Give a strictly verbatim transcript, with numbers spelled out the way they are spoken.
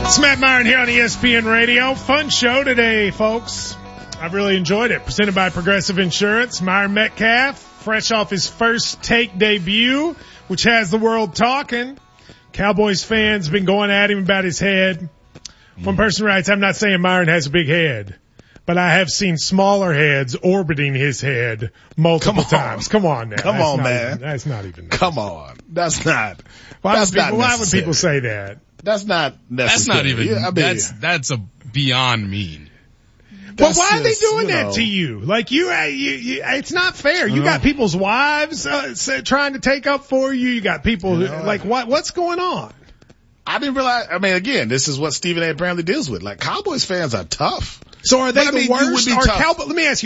It's Matt Myron here on E S P N Radio. Fun show today, folks. I've really enjoyed it. Presented by Progressive Insurance. Myron Metcalf, fresh off his first take debut, which has the world talking. Cowboys fans been going at him about his head. One person writes, I'm not saying Myron has a big head, but I have seen smaller heads orbiting his head multiple Come times. Come on now. Come that's on, not man. Even, that's not even nice. Come on. That's not. Why, that's would people, not why would people say that? That's not necessary. That's not even, Yeah, I mean, that's, that's a beyond mean. Well, why are they just, doing you that know, to you? Like you, uh, you, you it's not fair. You Uh-huh. got people's wives uh, say, trying to take up for you. You got people You who, know, like what? What's going on? I didn't realize, I mean, again, this is what Stephen A. apparently deals with. Like, Cowboys fans are tough. So are they But, I the mean, you would worst? be Are tough. Cowboy, let me ask you.